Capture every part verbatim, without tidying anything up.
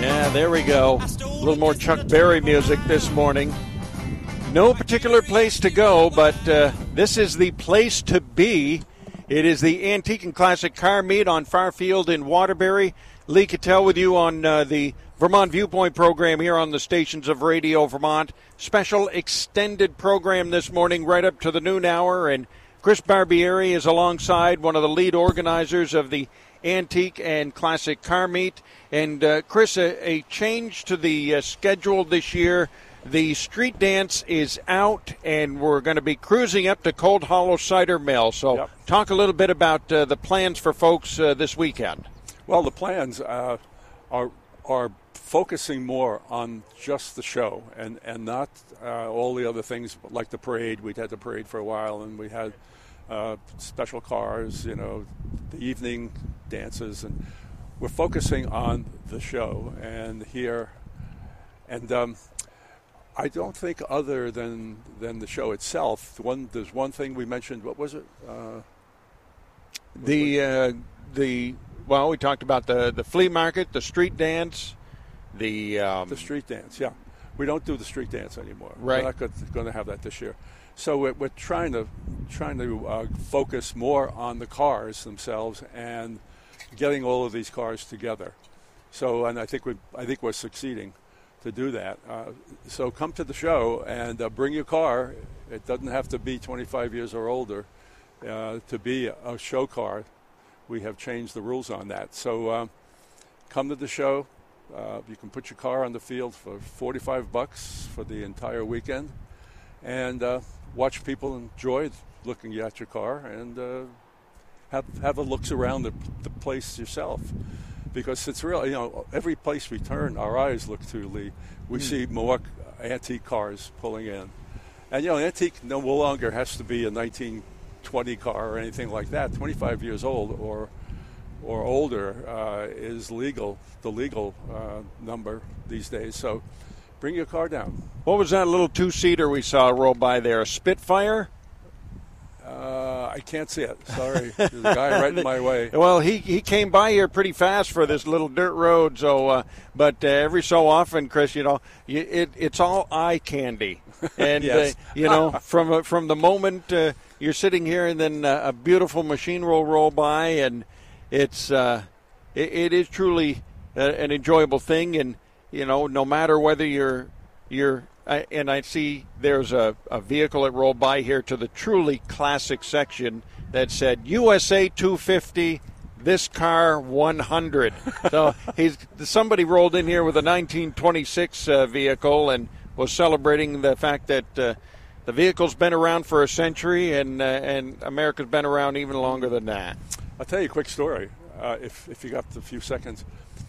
Yeah, there we go. A little more Chuck Berry music this morning. No particular place to go, but uh, this is the place to be. It is the Antique and Classic Car Meet on Farfield in Waterbury. Lee Cattell with you on uh, the Vermont Viewpoint program here on the stations of Radio Vermont. Special extended program this morning right up to the noon hour, and Chris Barbieri is alongside, one of the lead organizers of the Antique and Classic Car Meet. And, uh, Chris, a, a change to the uh, schedule this year. The street dance is out, and we're going to be cruising up to Cold Hollow Cider Mill. So yep. Talk a little bit about uh, the plans for folks uh, this weekend. Well, the plans uh, are are focusing more on just the show and, and not uh, all the other things like the parade. We'd had the parade for a while, and we had uh, special cars, you know, the evening dances, and we're focusing on the show and here. And um, I don't think other than than the show itself, one there's one thing we mentioned. What was it? Uh, the uh, the well, we talked about the, the flea market, the street dance, the um, the street dance. Yeah, we don't do the street dance anymore. Right, we're not going to have that this year. So we're, we're trying to trying to uh, focus more on the cars themselves and getting all of these cars together. So, and I think we I think we're succeeding to do that. Uh, so come to the show and uh, bring your car. It doesn't have to be twenty-five years or older uh, to be a show car. We have changed the rules on that. So uh, come to the show. Uh, you can put your car on the field for forty-five bucks for the entire weekend, and uh, watch people enjoy looking at your car and uh, have have a looks around the, the place yourself. Because it's real, you know, every place we turn, our eyes look to, Lee. We mm. see more antique cars pulling in. And, you know, antique no longer has to be a nineteen twenty car or anything like that. twenty-five years old or or older uh, is legal, the legal uh, number these days. So bring your car down. What was that little two-seater we saw roll by there, a Spitfire? Uh, I can't see it. Sorry. There's a guy right in my way. Well, he, he came by here pretty fast for this little dirt road. So, uh, but uh, every so often, Chris, you know, you, it it's all eye candy, and yes. uh, you know, from uh, from the moment uh, you're sitting here, and then uh, a beautiful machine will roll by, and it's uh, it, it is truly a, an enjoyable thing, and you know, no matter whether you're you're I, and I see there's a, a vehicle that rolled by here to the truly classic section that said U S A two fifty, this car one hundred. So he's somebody rolled in here with a nineteen twenty-six uh, vehicle and was celebrating the fact that uh, the vehicle's been around for a century, and uh, and America's been around even longer than that. I'll tell you a quick story, uh, if if you got a few seconds.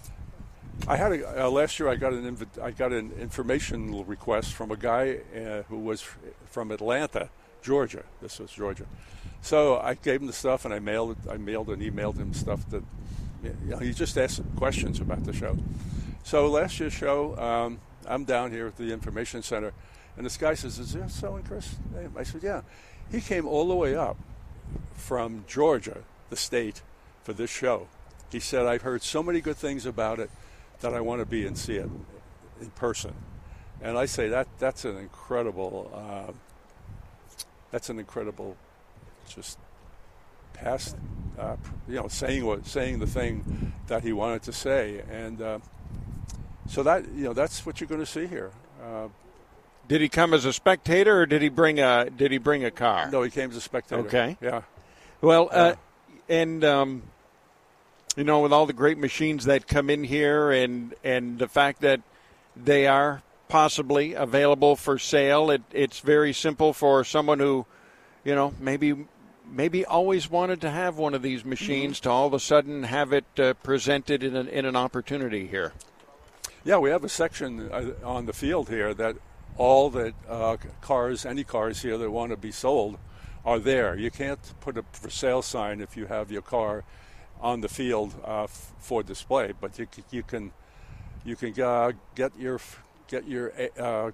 I had a, uh, last year. I got an inv- I got an information request from a guy uh, who was f- from Atlanta, Georgia. This was Georgia, so I gave him the stuff, and I mailed it. I mailed and emailed him stuff that you know, he just asked questions about the show. So last year's show, um, I'm down here at the information center, and this guy says, "Is there so and Chris?" I said, "Yeah." He came all the way up from Georgia, the state, for this show. He said, "I've heard so many good things about it that I want to be and see it in person." And I say that that's an incredible, uh, that's an incredible, just past, uh, you know, saying what saying the thing that he wanted to say, and uh, so that you know that's what you're going to see here. Uh, did he come as a spectator, or did he bring a did he bring a car? No, he came as a spectator. Okay. Yeah. Well, uh, and. Um, You know, with all the great machines that come in here, and and the fact that they are possibly available for sale, it, it's very simple for someone who, you know, maybe maybe always wanted to have one of these machines mm-hmm. to all of a sudden have it uh, presented in an, in an opportunity here. Yeah, we have a section uh, on the field here that all the uh, cars, any cars here that want to be sold are there. You can't put a for sale sign if you have your car on the field uh, f- for display, but you c- you can you can uh, get your get your uh,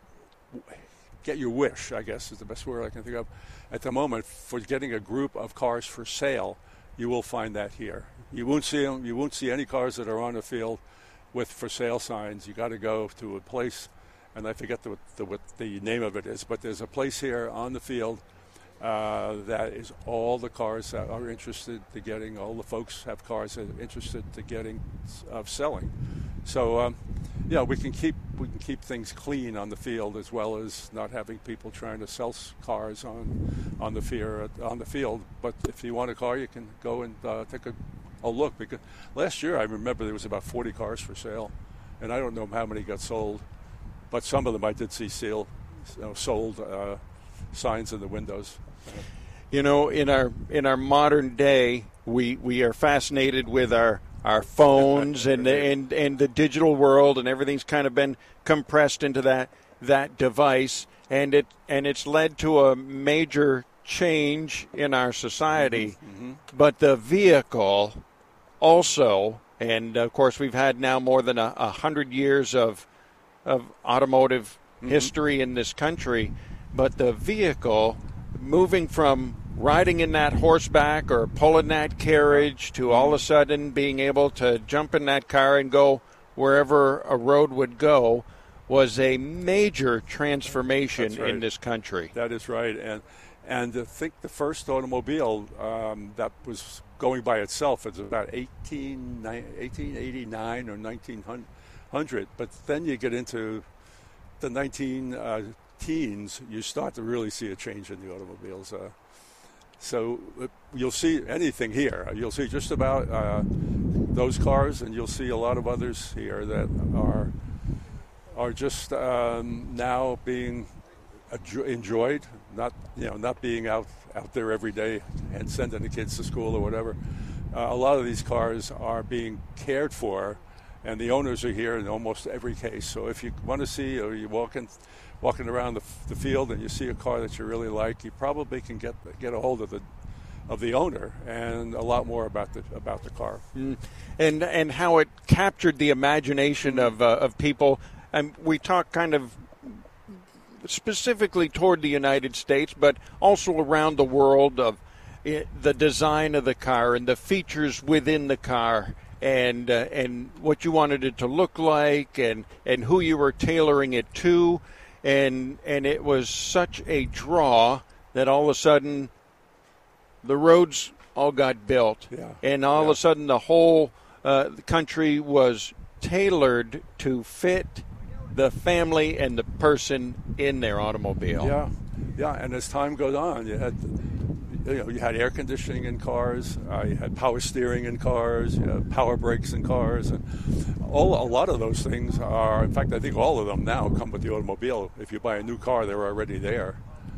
get your wish, I guess is the best word I can think of at the moment, for getting a group of cars for sale. You will find that here. You won't see them. You won't see any cars that are on the field with for sale signs. You got to go to a place, and I forget the, the, what the name of it is, but there's a place here on the field uh, that is all the cars that are interested to getting, all the folks have cars that are interested to getting, of selling. So, um, yeah, we can keep we can keep things clean on the field as well as not having people trying to sell cars on on the fear on the field. But if you want a car, you can go and uh, take a, a look. Because last year, I remember there was about forty cars for sale, and I don't know how many got sold, but some of them I did see seal, you know, sold uh, signs in the windows. You know, in our in our modern day, we we are fascinated with our. Our phones and the, and and the digital world, and everything's kind of been compressed into that that device, and it and it's led to a major change in our society. Mm-hmm. But the vehicle also, and of course we've had now more than a, a hundred years of of automotive mm-hmm. history in this country, but the vehicle moving from riding in that horseback or pulling that carriage to all of a sudden being able to jump in that car and go wherever a road would go was a major transformation right. in this country. That is right. And and I think the first automobile um, that was going by itself is about eighteen eighty-nine or nineteen hundred. But then you get into the nineteen teens, you start to really see a change in the automobiles. Uh, So uh, you'll see anything here. You'll see just about uh, those cars, and you'll see a lot of others here that are are just um, now being enjoyed, not you know not being out, out there every day and sending the kids to school or whatever. Uh, a lot of these cars are being cared for, and the owners are here in almost every case. So if you want to see, or you're walking walking around the, the field and you see a car that you really like, you probably can get get a hold of the of the owner and a lot more about the about the car. Mm. And and how it captured the imagination of uh, of people. And we talk kind of specifically toward the United States, but also around the world, of it, the design of the car and the features within the car, and uh, and what you wanted it to look like, and, and who you were tailoring it to. And and it was such a draw that all of a sudden the roads all got built. Yeah. And all yeah. of a sudden the whole uh, country was tailored to fit the family and the person in their automobile. Yeah, yeah. And as time goes on, you had you know you had air conditioning in cars, uh, you had power steering in cars, you had power brakes in cars, and all a lot of those things are. In fact, I think all of them now come with the automobile. If you buy a new car, they're already there.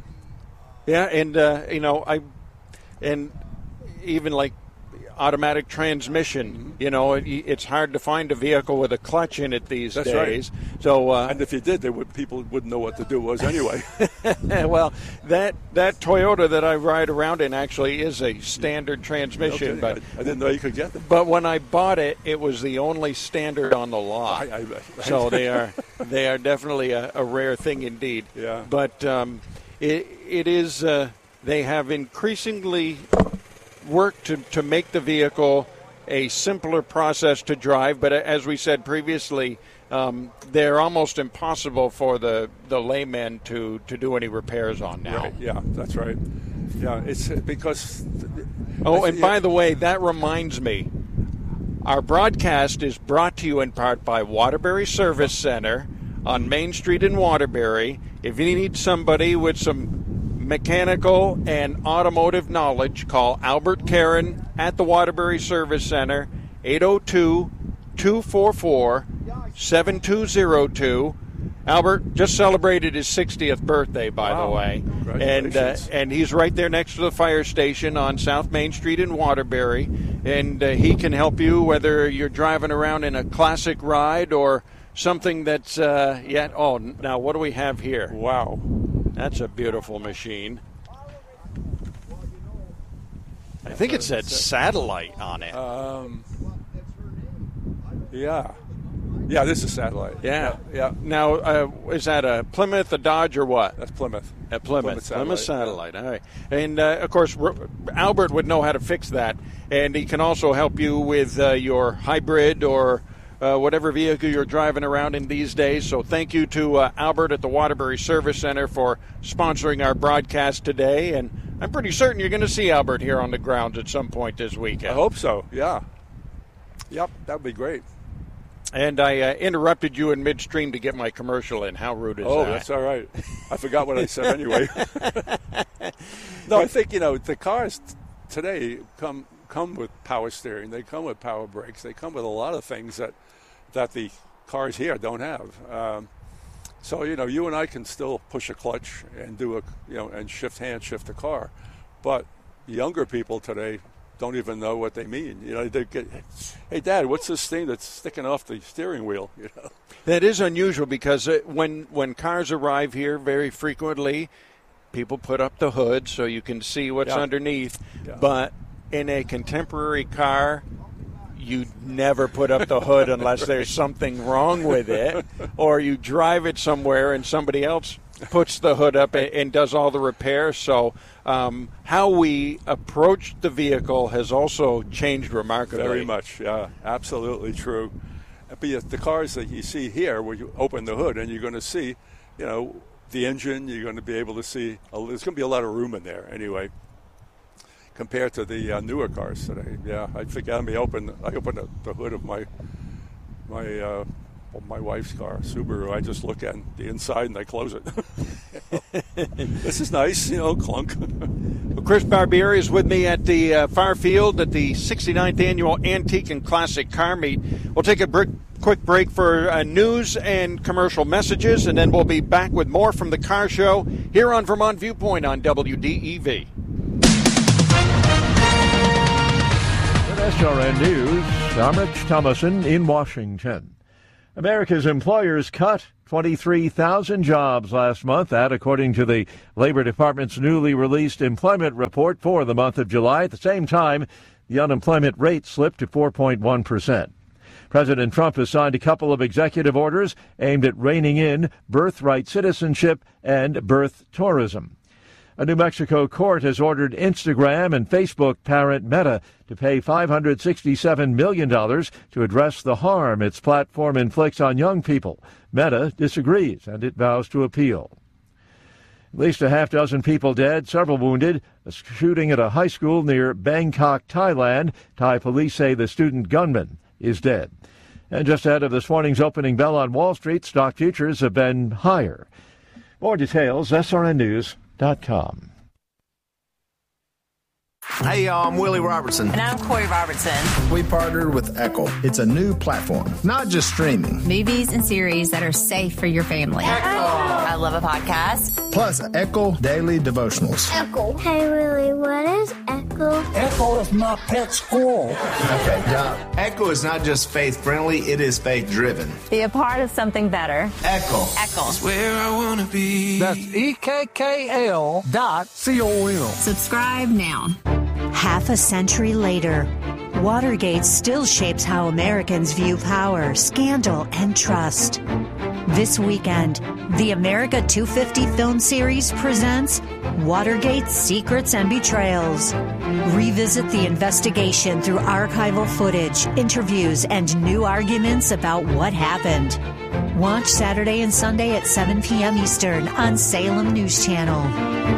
Yeah, and uh, you know, I and even like automatic transmission. Mm-hmm. You know, it, it's hard to find a vehicle with a clutch in it these That's days. Right. So, uh, and if you did, they would people wouldn't know what to do was anyway. Well, that that Toyota that I ride around in actually is a standard transmission. Okay. But I, I didn't know you could get them. But when I bought it, it was the only standard on the lot. I, I, I, so they are they are definitely a, a rare thing indeed. Yeah. But um, it it is uh, they have increasingly worked to, to make the vehicle a simpler process to drive, but as we said previously, um, they're almost impossible for the, the layman to, to do any repairs on now. Right. Yeah, that's right. Yeah, it's because... Oh, and by the way, that reminds me, our broadcast is brought to you in part by Waterbury Service Center on Main Street in Waterbury. If you need somebody with some mechanical and automotive knowledge, call Albert Karen at the Waterbury Service Center, eight oh two, two four four, seven two oh two. Albert just celebrated his sixtieth birthday, by wow. the way. Congratulations. And, uh, and he's right there next to the fire station on South Main Street in Waterbury. And uh, he can help you whether you're driving around in a classic ride or something that's uh, yet. Oh, now what do we have here? Wow. That's a beautiful machine. I think it said satellite on it. Um, yeah. Yeah, this is satellite. Yeah. Yeah. yeah. Now, uh, is that a Plymouth, a Dodge, or what? That's Plymouth. A Plymouth. Plymouth satellite. Plymouth satellite. All right. And, uh, of course, R- Albert would know how to fix that. And he can also help you with uh, your hybrid or uh, whatever vehicle you're driving around in these days. So thank you to uh, Albert at the Waterbury Service Center for sponsoring our broadcast today. And I'm pretty certain you're going to see Albert here on the grounds at some point this weekend. I hope so, yeah. Yep, that would be great. And I uh, interrupted you in midstream to get my commercial in. How rude is oh, that? Oh, that's all right. I forgot what I said anyway. No, I think, you know, the cars t- today come come with power steering. They come with power brakes. They come with a lot of things that that the cars here don't have. Um, so, you know, you and I can still push a clutch and do a, you know, and shift hand, shift the car. But younger people today don't even know what they mean. You know, they get, hey, Dad, what's this thing that's sticking off the steering wheel? You know, that is unusual because uh, when when cars arrive here very frequently, people put up the hood so you can see what's yeah. underneath. Yeah. But in a contemporary car, you never put up the hood unless right. there's something wrong with it, or you drive it somewhere and somebody else puts the hood up and, and does all the repairs. So um, how we approach the vehicle has also changed remarkably. Very much, yeah, absolutely true. But the cars that you see here, where you open the hood and you're going to see, you know, the engine, you're going to be able to see, there's going to be a lot of room in there anyway, compared to the uh, newer cars today. Yeah, I think I may open, I open the, the hood of my, my, uh, my wife's car, Subaru. I just look at the inside and I close it. This is nice, you know, clunk. Well, Chris Barbieri is with me at the uh, Far Field at the sixty-ninth Annual Antique and Classic Car Meet. We'll take a br- quick break for uh, news and commercial messages, and then we'll be back with more from the car show here on Vermont Viewpoint on W D E V. With S R N News, I'm Rich Thomason in Washington. America's employers cut twenty-three thousand jobs last month, that according to the Labor Department's newly released employment report for the month of July. At the same time, the unemployment rate slipped to four point one percent. President Trump has signed a couple of executive orders aimed at reining in birthright citizenship and birth tourism. A New Mexico court has ordered Instagram and Facebook parent Meta to pay five hundred sixty-seven million dollars to address the harm its platform inflicts on young people. Meta disagrees, and it vows to appeal. At least a half dozen people dead, several wounded. A shooting at a high school near Bangkok, Thailand. Thai police say the student gunman is dead. And just ahead of this morning's opening bell on Wall Street, stock futures have been higher. More details, S R N News dot com. Hey, y'all, I'm Willie Robertson. And I'm Corey Robertson. We partnered with Echo. It's a new platform, not just streaming. Movies and series that are safe for your family. Echo. I love a podcast. Plus, Echo Daily Devotionals. Echo. Hey, Willie, what is Echo? Echo is my pet squirrel. Okay, now, Echo is not just faith-friendly, it is faith-driven. Be a part of something better. Echo. Echo. That's where I want to be. That's E K K L dot C O M. Subscribe now. Half a century later, Watergate still shapes how Americans view power, scandal, and trust. This weekend, the America two fifty film series presents Watergate Secrets and Betrayals. Revisit the investigation through archival footage, interviews, and new arguments about what happened. Watch Saturday and Sunday at seven p.m. Eastern on Salem News Channel.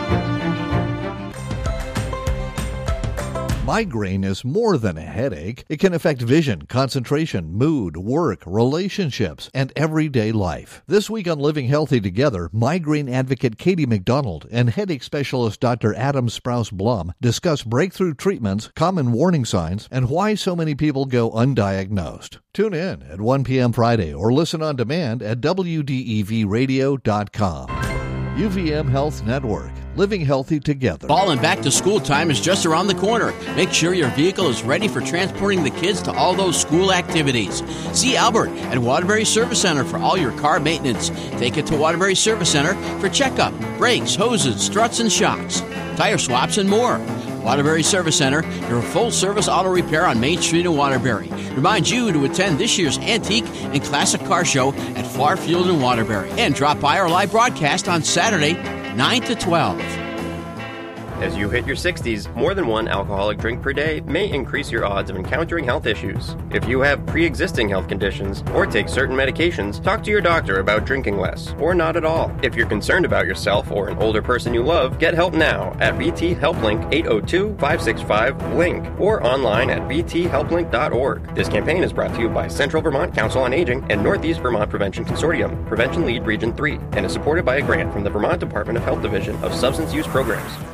Migraine is more than a headache. It can affect vision, concentration, mood, work, relationships, and everyday life. This week on Living Healthy Together, migraine advocate Katie McDonald and headache specialist Doctor Adam Sprouse-Blum discuss breakthrough treatments, common warning signs, and why so many people go undiagnosed. Tune in at one p.m. Friday or listen on demand at W D E V radio dot com. U V M Health Network. Living healthy together. Fall and back to school time is just around the corner. Make sure your vehicle is ready for transporting the kids to all those school activities. See Albert at Waterbury Service Center for all your car maintenance. Take it to Waterbury Service Center for checkup, brakes, hoses, struts, and shocks, tire swaps, and more. Waterbury Service Center, your full-service auto repair on Main Street in Waterbury. Reminds you to attend this year's Antique and Classic Car Show at Far Field in Waterbury. And drop by our live broadcast on Saturday, nine to twelve. As you hit your sixties, more than one alcoholic drink per day may increase your odds of encountering health issues. If you have pre-existing health conditions or take certain medications, talk to your doctor about drinking less or not at all. If you're concerned about yourself or an older person you love, get help now at V T Helplink eight oh two, five six five, LINK or online at v t help link dot org. This campaign is brought to you by Central Vermont Council on Aging and Northeast Vermont Prevention Consortium, Prevention Lead Region three, and is supported by a grant from the Vermont Department of Health Division of Substance Use Programs.